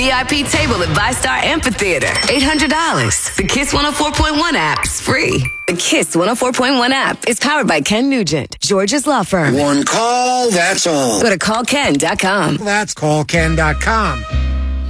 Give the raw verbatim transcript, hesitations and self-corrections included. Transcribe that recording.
V I P table at ViStar Amphitheater. eight hundred dollars. The Kiss one oh four point one app is free. The Kiss one oh four point one app is powered by Ken Nugent, George's law firm. One call, that's all. Go to call ken dot com. That's call ken dot com.